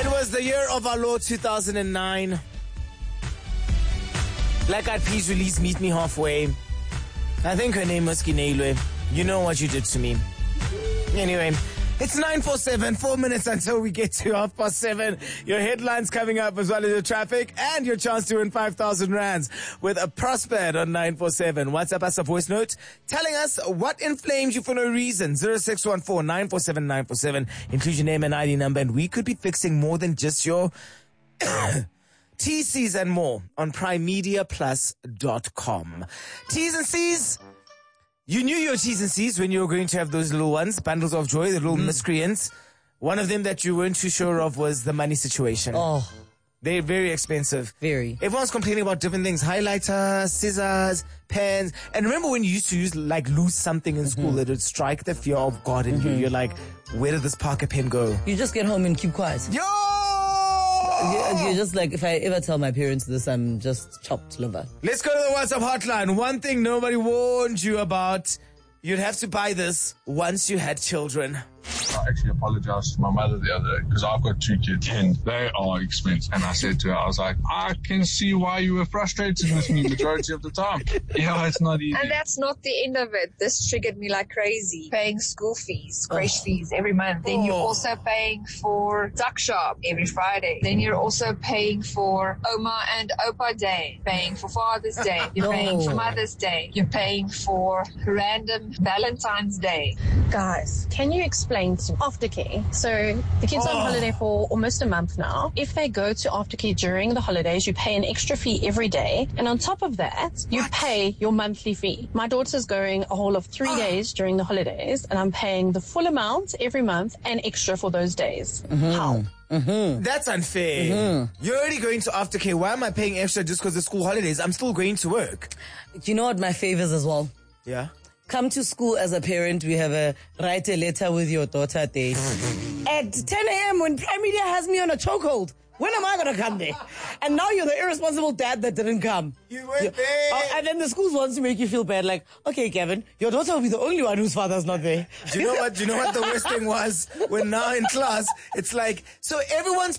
It was the year of our Lord 2009. Black Eyed Peas released Meet Me Halfway. I think her name was Kinelwe. You know what you did to me. Anyway, it's 9:47, 4 minutes until we get to 7:30. Your headlines coming up as well as your traffic and your chance to win 5,000 rands with a Prospered on 947. WhatsApp us a voice note telling us what inflames you for no reason. 0614 947 947. Include your name and ID number and we could be fixing more than just your TCs and more on primemediaplus.com. T's and C's. You knew your T's and C's when you were going to have those little ones, bundles of joy, the little miscreants. One of them that you weren't too sure of was the money situation. Oh. They're very expensive. Very. Everyone's complaining about different things. Highlighter, scissors, pens. And remember when you used to lose something in school, it would strike the fear of God in you. You're like, where did this Parker pen go? You just get home and keep quiet. Yo! You're just like, if I ever tell my parents this, I'm just chopped liver. Let's go to the WhatsApp hotline. One thing nobody warned you about. You'd have to buy this once you had children. I actually apologized to my mother the other day because I've got 2 kids and they are expensive. And I said to her, I was like, I can see why you were frustrated with me majority of the time. Yeah, it's not easy. And that's not the end of it. This triggered me like crazy. Paying school fees, crash fees every month. Then you're also paying for Duck Shop every Friday. Then you're also paying for Oma and Opa Day. Paying for Father's Day. You're paying for Mother's Day. You're paying for random Valentine's Day. Guys, can you explain to aftercare? So the kids are on holiday for almost a month now. If they go to aftercare during the holidays, you pay an extra fee every day. And on top of that, you pay your monthly fee. My daughter's going a whole of 3 days during the holidays, and I'm paying the full amount every month and extra for those days. How? That's unfair. You're already going to aftercare. Why am I paying extra just because of school holidays? I'm still going to work. Do you know what my favors as well? Yeah. Come to school as a parent, we have a write a letter with your daughter day. At 10 a.m. when Prime Media has me on a chokehold. When am I going to come there? And now you're the irresponsible dad that didn't come. You went there. And then the schools wants to make you feel bad. Like, okay, Kevin, your daughter will be the only one whose father's not there. Do you know what the worst thing was? When now in class, it's like, so everyone's